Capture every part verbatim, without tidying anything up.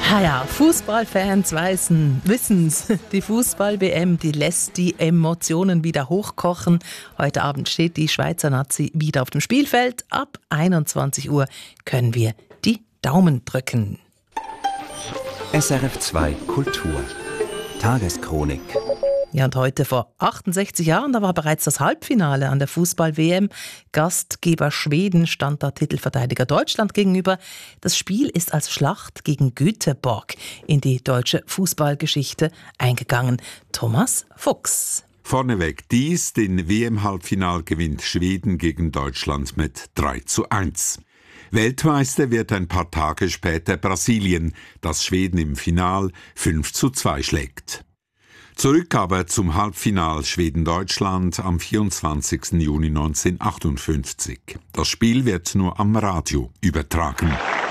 Ha ja, Fußballfans wissen, wissen's. Die Fußball-W M, die lässt die Emotionen wieder hochkochen. Heute Abend steht die Schweizer Nazi wieder auf dem Spielfeld. Ab einundzwanzig Uhr können wir die Daumen drücken. S R F zwei Kultur. Tageschronik. Ja, und heute vor achtundsechzig Jahren, da war bereits das Halbfinale an der Fußball-W M. Gastgeber Schweden stand da Titelverteidiger Deutschland gegenüber. Das Spiel ist als Schlacht gegen Göteborg in die deutsche Fußballgeschichte eingegangen. Thomas Fuchs. Vorneweg dies, den W M-Halbfinal gewinnt Schweden gegen Deutschland mit drei zu eins. Weltmeister wird ein paar Tage später Brasilien, das Schweden im Final fünf zu zwei schlägt. Zurück aber zum Halbfinal Schweden-Deutschland am vierundzwanzigsten Juni neunzehnhundertachtundfünfzig. Das Spiel wird nur am Radio übertragen.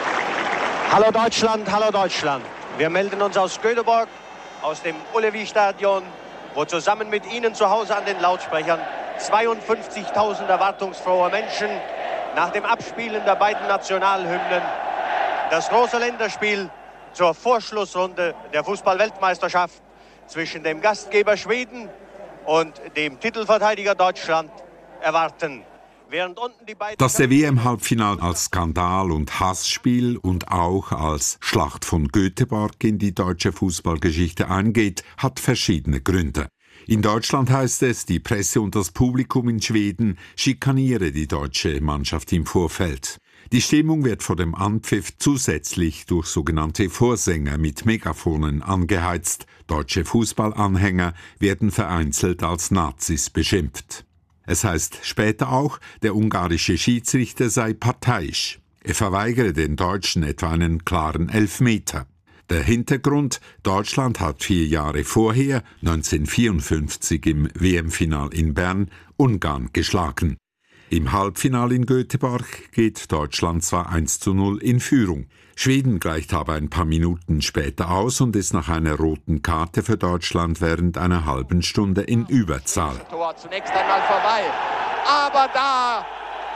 Hallo Deutschland, hallo Deutschland. Wir melden uns aus Göteborg, aus dem Ullevi-Stadion, wo zusammen mit Ihnen zu Hause an den Lautsprechern zweiundfünfzigtausend erwartungsfrohe Menschen nach dem Abspielen der beiden Nationalhymnen das große Länderspiel zur Vorschlussrunde der Fußball-Weltmeisterschaft zwischen dem Gastgeber Schweden und dem Titelverteidiger Deutschland erwarten. Während unten die beiden Dass der W M-Halbfinal als Skandal und Hassspiel und auch als Schlacht von Göteborg in die deutsche Fußballgeschichte eingeht, hat verschiedene Gründe. In Deutschland heißt es, die Presse und das Publikum in Schweden schikaniere die deutsche Mannschaft im Vorfeld. Die Stimmung wird vor dem Anpfiff zusätzlich durch sogenannte Vorsänger mit Megafonen angeheizt. Deutsche Fußballanhänger werden vereinzelt als Nazis beschimpft. Es heißt später auch, der ungarische Schiedsrichter sei parteiisch. Er verweigere den Deutschen etwa einen klaren Elfmeter. Der Hintergrund: Deutschland hat vier Jahre vorher, neunzehnhundertvierundfünfzig im W M-Final in Bern, Ungarn geschlagen. Im Halbfinale in Göteborg geht Deutschland zwar eins zu null in Führung. Schweden gleicht aber ein paar Minuten später aus und ist nach einer roten Karte für Deutschland während einer halben Stunde in Überzahl. Tor zunächst einmal vorbei, aber da,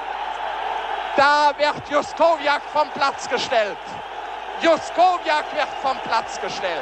da wird Juskowiak vom Platz gestellt. Juskowiak wird vom Platz gestellt.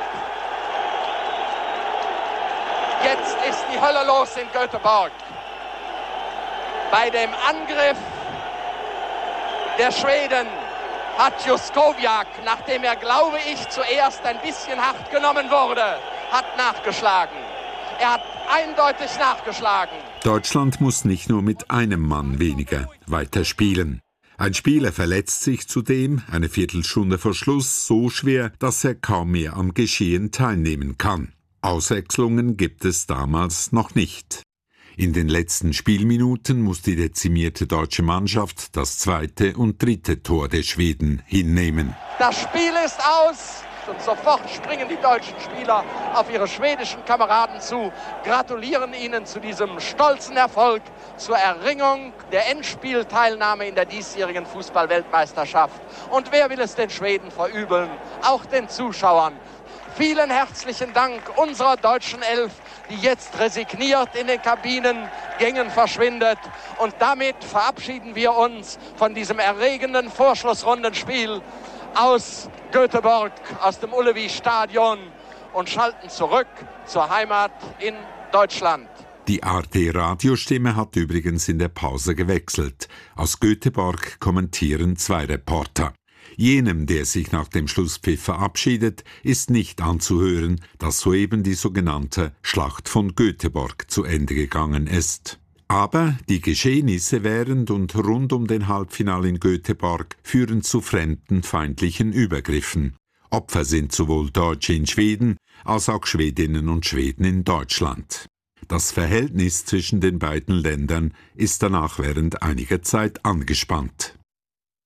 Jetzt ist die Hölle los in Göteborg. Bei dem Angriff der Schweden hat Juskowiak, nachdem er, glaube ich, zuerst ein bisschen hart genommen wurde, hat nachgeschlagen. Er hat eindeutig nachgeschlagen. Deutschland muss nicht nur mit einem Mann weniger weiter spielen. Ein Spieler verletzt sich zudem, eine Viertelstunde vor Schluss, so schwer, dass er kaum mehr am Geschehen teilnehmen kann. Auswechslungen gibt es damals noch nicht. In den letzten Spielminuten muss die dezimierte deutsche Mannschaft das zweite und dritte Tor der Schweden hinnehmen. Das Spiel ist aus und sofort springen die deutschen Spieler auf ihre schwedischen Kameraden zu, gratulieren ihnen zu diesem stolzen Erfolg, zur Erringung der Endspielteilnahme in der diesjährigen Fußball-Weltmeisterschaft. Und wer will es den Schweden verübeln? Auch den Zuschauern. Vielen herzlichen Dank unserer deutschen Elf, die jetzt resigniert in den Kabinengängen verschwindet. Und damit verabschieden wir uns von diesem erregenden Vorschlussrundenspiel aus Göteborg, aus dem Ullevi-Stadion und schalten zurück zur Heimat in Deutschland. Die Arte-Radiostimme hat übrigens in der Pause gewechselt. Aus Göteborg kommentieren zwei Reporter. Jenem, der sich nach dem Schlusspfiff verabschiedet, ist nicht anzuhören, dass soeben die sogenannte Schlacht von Göteborg zu Ende gegangen ist. Aber die Geschehnisse während und rund um den Halbfinal in Göteborg führen zu fremdenfeindlichen Übergriffen. Opfer sind sowohl Deutsche in Schweden als auch Schwedinnen und Schweden in Deutschland. Das Verhältnis zwischen den beiden Ländern ist danach während einiger Zeit angespannt.